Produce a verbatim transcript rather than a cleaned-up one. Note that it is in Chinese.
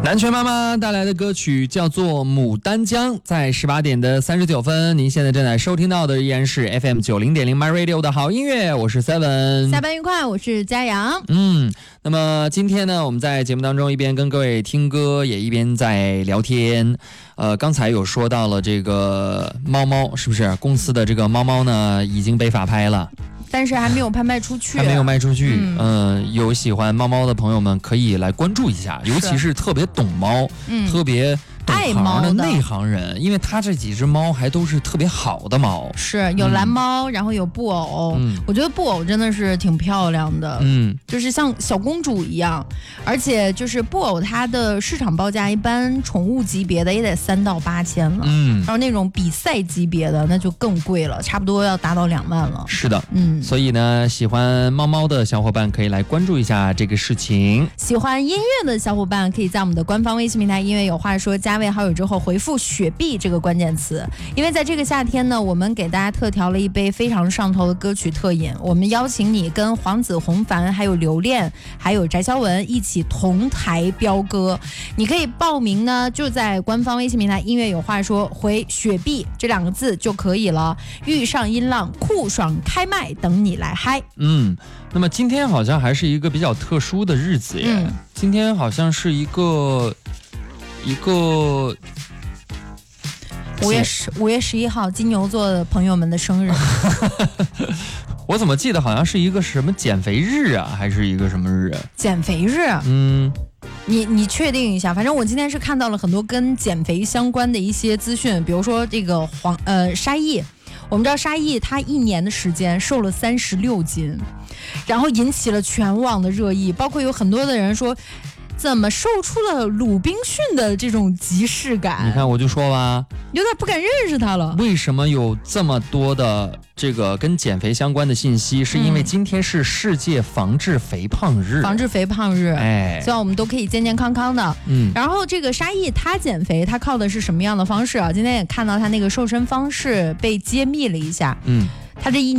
南拳妈妈带来的歌曲叫做《牡丹江》，在十八点的三十九分，您现在正在收听到的依然是 F M 九零点零 My Radio 的好音乐，我是 Seven。 下班愉快，我是嘉阳。 嗯，那么今天呢，我们在节目当中一边跟各位听歌，也一边在聊天。呃，刚才有说到了这个猫猫，是不是公司的这个猫猫呢已经被法拍了？ 但是还没有拍卖出去， 还没有卖出去。嗯、呃，有喜欢猫猫的朋友们可以来关注一下，尤其是特别懂猫、嗯、特别懂行的内行人，因为他这几只猫还都是特别好的猫， 是有蓝猫、嗯、然后有布偶、嗯、我觉得布偶真的是挺漂亮的，嗯，就是像小公主一样，而且就是布偶它的市场报价一般宠物级别的也得三到八千了，嗯，然后那种比赛级别的那就更贵了，差不多要达到两万了。 是的，嗯，所以呢，喜欢猫猫的小伙伴可以来关注一下这个事情。 喜欢音乐的小伙伴可以在我们的官方微信平台音乐有话说加为好友之后回复雪碧这个关键词，因为在这个夏天呢，我们给大家特调了一杯非常上头的歌曲特饮，我们邀请你跟黄子弘凡还有刘恋还有翟潇闻一起同台飙歌。你可以报名呢，就在官方微信平台音乐有话说回雪碧这两个字就可以了，遇上音浪酷爽开麦等你来嗨。 嗯，那么今天好像还是一个比较特殊的日子耶、嗯、今天好像是一个一个五月十五月十一号金牛座的朋友们的生日。 我怎么记得好像是一个什么减肥日啊，还是一个什么日啊？ 减肥日？嗯，你你确定一下？反正我今天是看到了很多跟减肥相关的一些资讯，比如说这个黄呃沙溢，我们知道沙溢他一年的时间瘦了三十六斤，然后引起了全网的热议，包括有很多的人说，怎么瘦出了鲁滨逊的这种即视感？ 你看，我就说吧， 有点不敢认识他了。 为什么有这么多的这个跟减肥相关的信息？是因为今天是世界防治肥胖日， 防治肥胖日，哎，希望我们都可以健健康康的。嗯，然后这个沙溢他减肥，他靠的是什么样的方式啊？今天也看到他那个瘦身方式被揭秘了一下。嗯，他这一